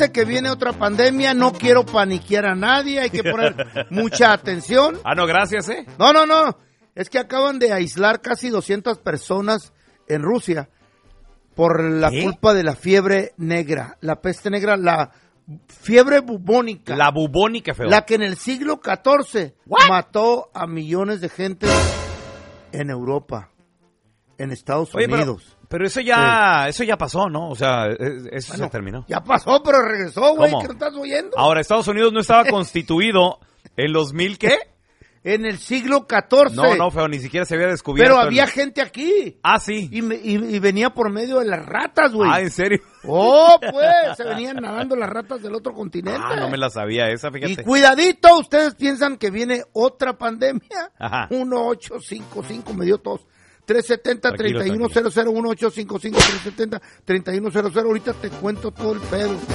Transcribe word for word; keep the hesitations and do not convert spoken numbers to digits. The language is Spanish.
parece que viene otra pandemia, no quiero paniquear a nadie, hay que poner mucha atención. Ah, no, gracias, ¿eh? No, no, no, es que acaban de aislar casi doscientas personas en Rusia por la ¿Qué? culpa de la fiebre negra, la peste negra, la fiebre bubónica. La bubónica, feo. La que en el siglo catorce What? mató a millones de gente en Europa, en Estados Oye, pero, Unidos. pero eso ya, eso ya pasó, ¿no? O sea, es- eso Bueno, se terminó. Ya pasó, pero regresó, güey, ¿Cómo? ¿qué no estás oyendo? Ahora, Estados Unidos no estaba constituido en los mil, ¿qué? En el siglo catorce. No, no, feo, ni siquiera se había descubierto. Pero el- había gente aquí. Ah, sí. Y, me- y- y venía por medio de las ratas, güey. Ah, ¿en serio? Oh, pues, se venían nadando las ratas del otro continente. Ah, no me la sabía esa, Y fíjate. cuidadito, ustedes piensan que viene otra pandemia. Ajá. uno ocho cinco cinco, me dio tos. tres setenta, Tranquilo, treinta y uno cero cero, uno ocho cinco cinco, tres setenta, treinta y uno cero cero. Ahorita te cuento todo el pedo.